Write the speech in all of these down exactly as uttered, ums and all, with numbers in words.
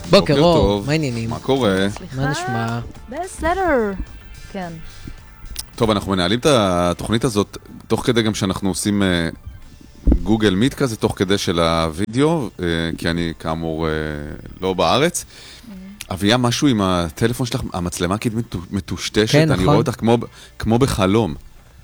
בוקר אור, מה העניינים? מה קורה? מה נשמע? בסדר. כן. טוב, אנחנו מנהלים את התוכנית הזאת תוך כדי גם שאנחנו עושים גוגל מיט כזה, תוך כדי של הוידאו, כי אני כאמור לא בארץ. אביה, משהו עם הטלפון שלך, המצלמה קדמית מטושטשת, אני רואה אותך כמו בחלום.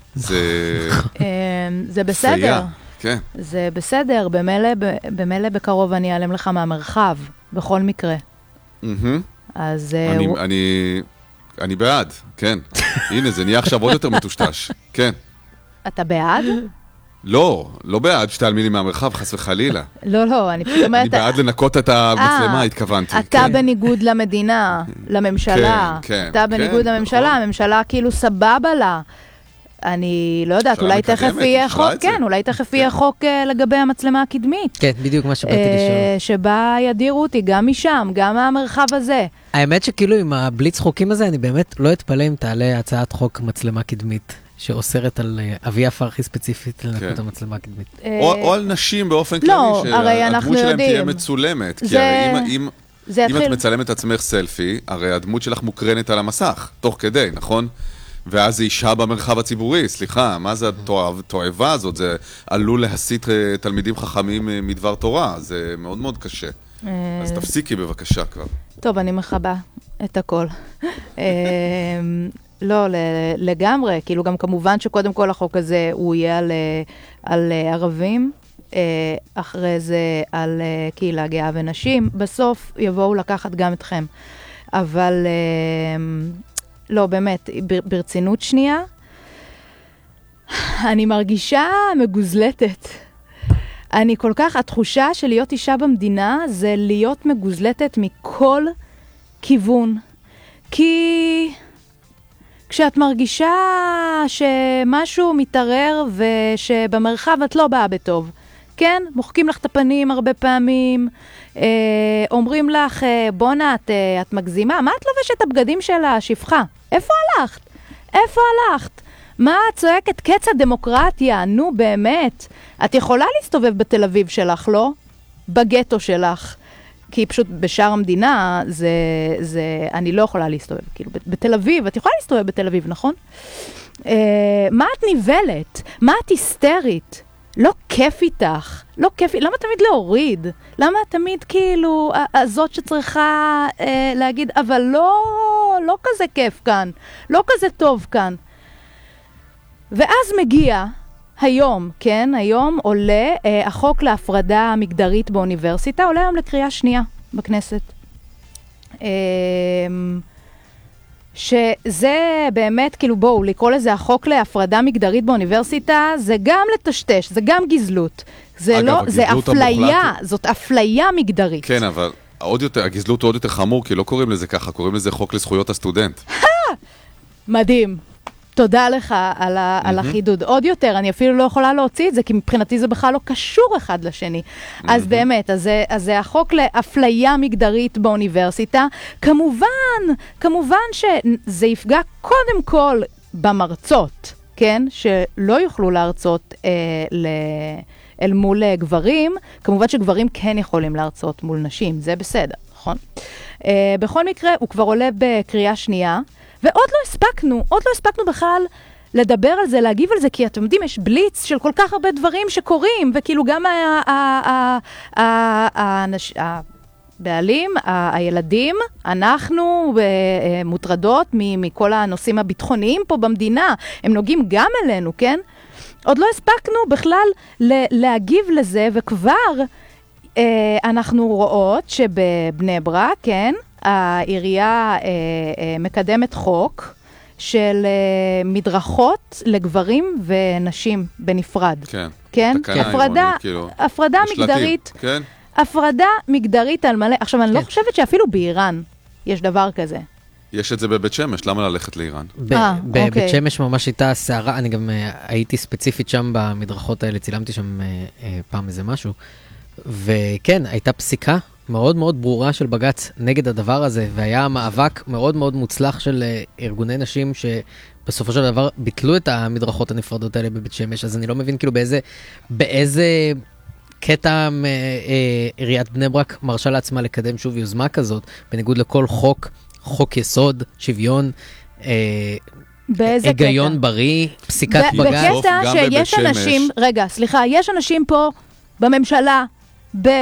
זה בסדר. כן. זה בסדר, במילא בקרוב אני אעלם לך מהמרחב, בכל מקרה. אז... אני בעד, כן. הנה, זה נהיה עכשיו עוד יותר מטושטש. כן. אתה בעד? לא, לא בעד שתעלמי לי מהמרחב, חס וחלילה. לא, לא, אני פשוט אומרת... אני בעד לנקות את המצלמה, התכוונתי. אתה בניגוד למדינה, לממשלה. כן, כן. אתה בניגוד לממשלה, הממשלה כאילו סבבה לה. אני לא יודעת, אולי תכף יהיה חוק, כן, אולי תכף יהיה חוק לגבי המצלמה הקדמית. כן, בדיוק מה שבאתי לשאול. שבה ידירו אותי גם משם, גם מהמרחב הזה. האמת שכאילו עם הבליץ חוקים הזה, אני באמת לא אתפלא אם תעלה הצעת חוק מצלמה קדמית, שאוסרת על אביה פרחי ספציפית לנקות המצלמה הקדמית. או על נשים באופן כללי, שהדמות שלהם תהיה מצולמת. כי הרי אם את מצלמת עצמך סלפי, הרי הדמות שלך מוקרנת על המסך, תוך כדי, נכון? ואז זה אישה במרחב הציבורי, סליחה, מה זה התועבה הזאת? זה עלול להסיט תלמידים חכמים מדבר תורה, זה מאוד מאוד קשה. אז תפסיקי בבקשה כבר. טוב, אני מחבה את הכל. לא, לגמרי, כאילו גם כמובן שקודם כל החוק הזה הוא יהיה על ערבים, אחרי זה על קהילה גאה ונשים, בסוף יבואו לקחת גם אתכם. אבל... לא, באמת, ברצינות שנייה, אני מרגישה מגוזלטת. אני כל כך, התחושה של להיות אישה במדינה זה להיות מגוזלטת מכל כיוון. כי כשאת מרגישה שמשהו מתערער ושבמרחב את לא באה בטוב, כן? מוחקים לך את הפנים הרבה פעמים, אה, אומרים לך, אה, בונה, את, אה, את מגזימה, מה את לובשת את הבגדים של השפחה? איפה הלכת? איפה הלכת? מה את צועקת קץ הדמוקרטיה? נו באמת. את יכולה להסתובב בתל אביב שלך, לא? בגטו שלך. כי פשוט בשאר המדינה, זה, זה, אני לא יכולה להסתובב. כאילו, בתל אביב, את יכולה להסתובב בתל אביב, נכון? אה, מה את ניבלת? מה את היסטרית? לא כיף איתך, לא כיף, למה תמיד להוריד? למה תמיד כאילו, הזאת שצריכה אה, להגיד, אבל לא, לא כזה כיף כאן, לא כזה טוב כאן. ואז מגיע היום, כן, היום עולה אה, החוק להפרדה מגדרית באוניברסיטה, עולה היום לקריאה שנייה בכנסת. אה, שזה באמת, כאילו בואו, לקרוא לזה החוק להפרדה מגדרית באוניברסיטה, זה גם לטשטש, זה גם גזלות. זה אגב, לא, זה אפליה, המוחלט... זאת אפליה מגדרית. כן, אבל עוד יותר, הגזלות הוא עוד יותר חמור, כי לא קוראים לזה ככה, קוראים לזה חוק לזכויות הסטודנט. מדהים. תודה לך על, ה- mm-hmm. על החידוד. עוד יותר, אני אפילו לא יכולה להוציא את זה, כי מבחינתי זה בכלל לא קשור אחד לשני. Mm-hmm. אז באמת, אז זה, אז זה החוק לאפליה מגדרית באוניברסיטה. כמובן, כמובן שזה יפגע קודם כל במרצות, כן? שלא יוכלו להרצות אה, ל... אל מול אה, גברים. כמובן שגברים כן יכולים להרצות מול נשים, זה בסדר, נכון? אה, בכל מקרה, הוא כבר עולה בקריאה שנייה, ועוד לא הספקנו, עוד לא הספקנו בכלל לדבר על זה, להגיב על זה, כי אתם יודעים, יש בליץ של כל כך הרבה דברים שקורים, וכאילו גם הבעלים, הילדים, אנחנו מוטרדות מכל הנושאים הביטחוניים פה במדינה, הם נוגעים גם אלינו, כן? עוד לא הספקנו בכלל להגיב לזה, וכבר אנחנו רואות שבבני ברק, כן? העירייה אה, אה, מקדמת חוק של אה, מדרכות לגברים ונשים בנפרד. כן. כן? הפרדה, כאילו, הפרדה מגדרית. כן. הפרדה מגדרית על מלא. עכשיו, אני כן. לא חושבת שאפילו באיראן יש דבר כזה. יש את זה בבית שמש, למה ללכת לאיראן? בבית שמש ממש הייתה סערה, אני גם הייתי ספציפית שם במדרכות האלה, צילמתי שם פעם איזה משהו, וכן, הייתה פסיקה מאוד מאוד ברורה של בג"ץ נגד הדבר הזה, והיה מאבק מאוד מאוד מוצלח של ארגוני נשים שבסופו של דבר ביטלו את המדרכות הנפרדות האלה בבית שמש, אז אני לא מבין כאילו באיזה, באיזה קטע עיריית בני ברק מרשה לעצמה לקדם שוב יוזמה כזאת, בניגוד לכל חוק, חוק יסוד, שוויון, היגיון בריא, פסיקת בג"ץ. בקטע שיש אנשים, רגע, סליחה, יש אנשים פה בממשלה,